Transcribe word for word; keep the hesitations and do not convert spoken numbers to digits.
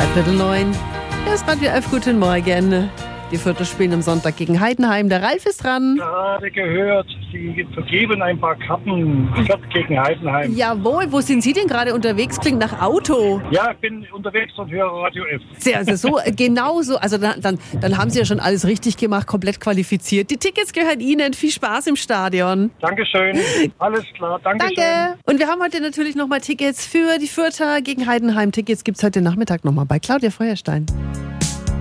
Dreiviertel neun. Hier ist Radio elf, guten Morgen. Die Vierter spielen am Sonntag gegen Heidenheim. Der Ralf ist dran. Gerade gehört, Sie vergeben ein paar Karten gegen Heidenheim. Jawohl, wo sind Sie denn gerade unterwegs? Klingt nach Auto. Ja, ich bin unterwegs und höre Radio F. Sehr, also so, genau so. Also dann, dann, dann haben Sie ja schon alles richtig gemacht, komplett qualifiziert. Die Tickets gehören Ihnen. Viel Spaß im Stadion. Dankeschön. Alles klar, Dankeschön. Danke. Und wir haben heute natürlich nochmal Tickets für die Vierter gegen Heidenheim. Tickets gibt es heute Nachmittag nochmal bei Claudia Feuerstein.